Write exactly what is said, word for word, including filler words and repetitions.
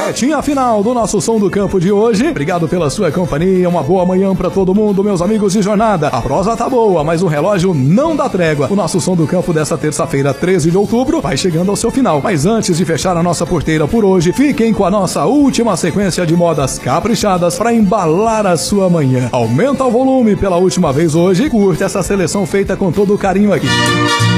Retinha final do nosso Som do Campo de hoje. Obrigado pela sua companhia, uma boa manhã pra todo mundo, meus amigos de jornada. A prosa tá boa, mas o relógio não dá trégua. O nosso Som do Campo dessa terça-feira, treze de outubro, vai chegando ao seu final. Mas antes de fechar a nossa porteira por hoje, fiquem com a nossa última sequência de modas caprichadas pra embalar a sua manhã. Aumenta o volume pela última vez hoje e curte essa seleção feita com todo o carinho aqui.